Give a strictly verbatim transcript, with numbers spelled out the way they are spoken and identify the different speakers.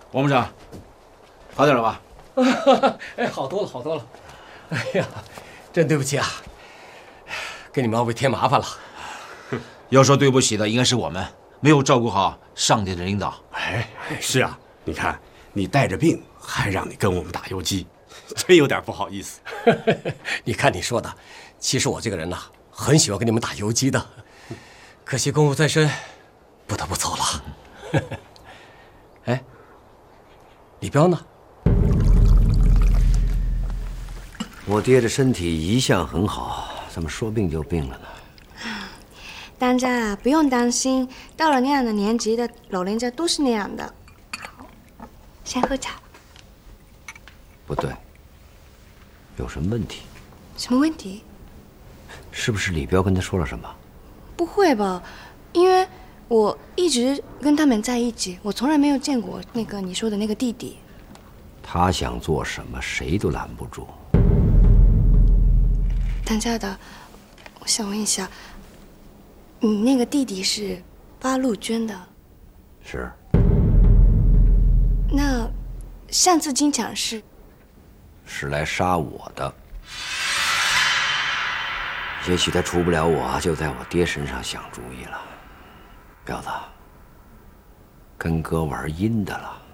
Speaker 1: 王部长，好点了吧？
Speaker 2: 哎，好多了，好多了。哎呀，真对不起啊，给你们二位添麻烦了。
Speaker 1: 要说对不起的，应该是我们没有照顾好上级的领导。
Speaker 3: 哎，是啊，你看你带着病，还让你跟我们打游击，真有点不好意思。
Speaker 2: 你看你说的，其实我这个人呐，很喜欢跟你们打游击的，可惜公务在身，不得不走了。哎，李彪呢？
Speaker 4: 我爹的身体一向很好，怎么说病就病了呢？
Speaker 5: 当家啊，不用担心，到了那样的年纪的老人家都是那样的。先喝茶。
Speaker 4: 不对，有什么问题？
Speaker 5: 什么问题？
Speaker 4: 是不是李彪跟他说了什么？
Speaker 5: 不会吧，因为我一直跟他们在一起，我从来没有见过那个你说的那个弟弟。
Speaker 4: 他想做什么，谁都拦不住。
Speaker 5: 当家的，我想问一下，你那个弟弟是八路军的？
Speaker 4: 是。
Speaker 5: 那上次经常是？
Speaker 4: 是来杀我的。也许他除不了我，就在我爹身上想主意了。彪子，跟哥玩阴的了。